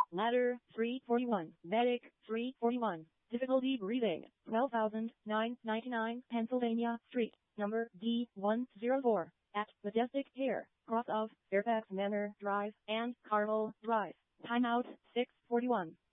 Ladder 341. Medic 341. Difficulty breathing. 12,999 Pennsylvania Street, number D104, at Majestic Pier, cross of Fairfax Manor Drive and Carmel Drive. Timeout 6:41.